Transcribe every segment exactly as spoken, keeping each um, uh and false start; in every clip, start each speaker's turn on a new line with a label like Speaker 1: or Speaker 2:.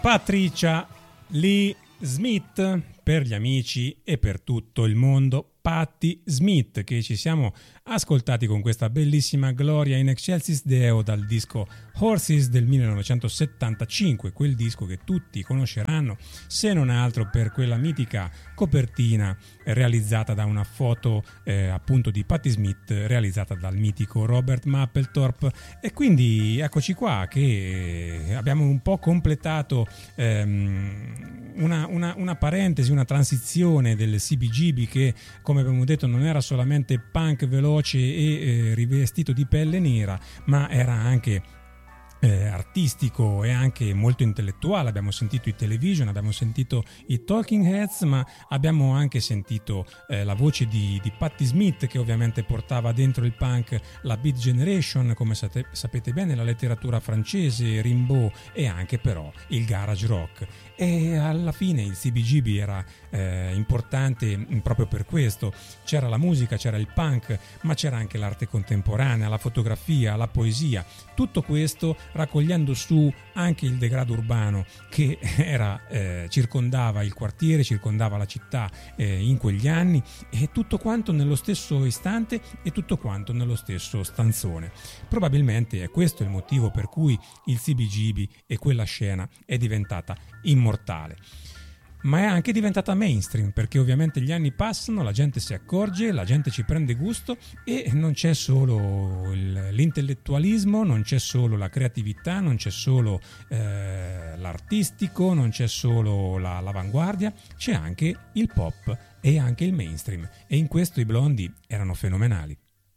Speaker 1: Patricia Lee Smith per gli amici e per tutto il mondo. Patti Smith, che ci siamo ascoltati con questa bellissima Gloria in Excelsis Deo dal disco Horses del millenovecentosettantacinque, quel disco che tutti conosceranno se non altro per quella mitica copertina realizzata da una foto eh, appunto di Patti Smith realizzata dal mitico Robert Mapplethorpe. E quindi eccoci qua che abbiamo un po' completato ehm, una, una, una parentesi, una transizione del C B G B che, come abbiamo detto, non era solamente punk veloce e eh, rivestito di pelle nera, ma era anche eh, artistico e anche molto intellettuale. Abbiamo sentito i Television, abbiamo sentito i Talking Heads, ma abbiamo anche sentito eh, la voce di, di Patti Smith, che ovviamente portava dentro il punk la Beat Generation, come sate, sapete bene, la letteratura francese, Rimbaud e anche però il garage rock. E alla fine il C B G B era eh, importante proprio per questo. C'era la musica, c'era il punk, ma c'era anche l'arte contemporanea, la fotografia, la poesia, tutto questo raccogliendo su anche il degrado urbano che era, eh, circondava il quartiere, circondava la città eh, in quegli anni, e tutto quanto nello stesso istante e tutto quanto nello stesso stanzone. Probabilmente è questo il motivo per cui il C B G B e quella scena è diventata immortale. Ma è anche diventata mainstream, perché ovviamente gli anni passano, la gente si accorge, la gente ci prende gusto e non c'è solo il, l'intellettualismo, non c'è solo la creatività, non c'è solo eh, l'artistico, non c'è solo la, l'avanguardia, c'è anche il pop e anche il mainstream, e in questo i Blondie erano fenomenali.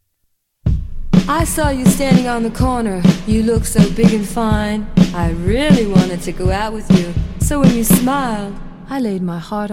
Speaker 2: I saw you standing on the corner, you look so big and fine, I really wanted to go out with you, so when you smiled I laid my heart